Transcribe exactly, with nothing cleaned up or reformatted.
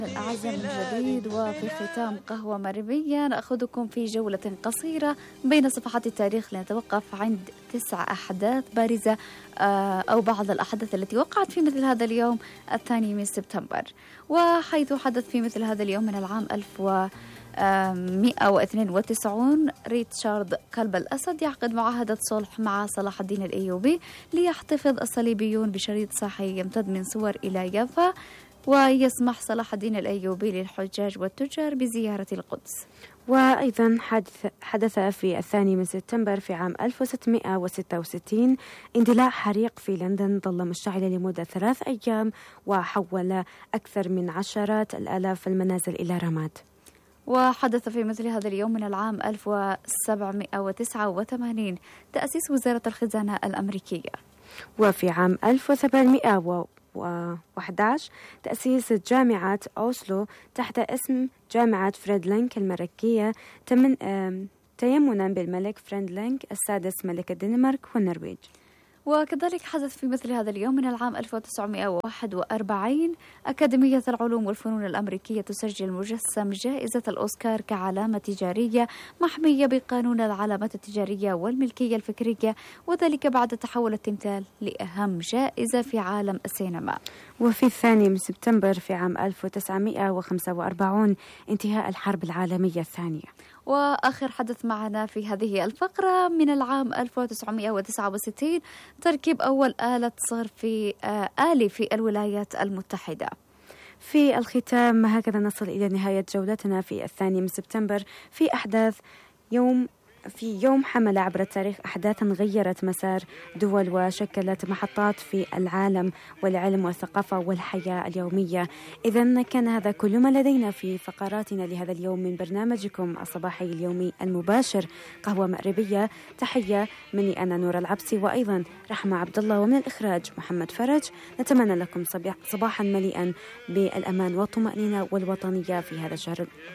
الأعزة من جديد، وفي ختام قهوة مغربية نأخذكم في جولة قصيرة بين صفحات التاريخ لنتوقف عند تسع أحداث بارزة أو بعض الأحداث التي وقعت في مثل هذا اليوم الثاني من سبتمبر. وحيث حدث في مثل هذا اليوم من العام ألف ومئة واثنين وتسعين ريتشارد قلب الأسد يعقد معاهدة صلح مع صلاح الدين الأيوبي ليحتفظ الصليبيون بشريط صحي يمتد من صور إلى يافا، ويسمح صلاح الدين الأيوبي للحجاج والتجار بزيارة القدس. وأيضا حدث, حدث في الثاني من سبتمبر في عام ألف وستمئة وستة وستين اندلاع حريق في لندن ظل مشتعلا لمدة ثلاث أيام وحول أكثر من عشرات الآلاف المنازل إلى رماد. وحدث في مثل هذا اليوم من العام ألف وسبعمئة وتسعة وثمانين تأسيس وزارة الخزانة الأمريكية. وفي عام ألف وثمانمئة وأحد عشر تأسيس جامعة أوسلو تحت اسم جامعة فريدلينك الملكية تيمنا بالملك فريدلينك السادس ملك الدنمارك والنرويج. وكذلك حدث في مثل هذا اليوم من العام ألف وتسعمئة وواحد وأربعين أكاديمية العلوم والفنون الأمريكية تسجل مجسم جائزة الأوسكار كعلامة تجارية محمية بقانون العلامات التجارية والملكية الفكرية، وذلك بعد تحول التمثال لأهم جائزة في عالم السينما. وفي الثاني من سبتمبر في عام ألف وتسعمئة وخمسة وأربعين انتهاء الحرب العالمية الثانية. وآخر حدث معنا في هذه الفقرة من العام ألف وتسعمئة وتسعة وستين تركيب أول آلة صرف آلي في الولايات المتحدة. في الختام هكذا نصل إلى نهاية جولتنا في الثاني من سبتمبر في أحداث يوم في يوم حمل عبر التاريخ أحداثا غيرت مسار دول وشكلت محطات في العالم والعلم والثقافة والحياة اليومية. إذن كان هذا كل ما لدينا في فقراتنا لهذا اليوم من برنامجكم الصباحي اليومي المباشر قهوة مغربية. تحية مني أنا نور العبسي وأيضا رحمة عبد الله، ومن الإخراج محمد فرج. نتمنى لكم صباحا مليئا بالأمان والطمأنينة والوطنية في هذا الشهر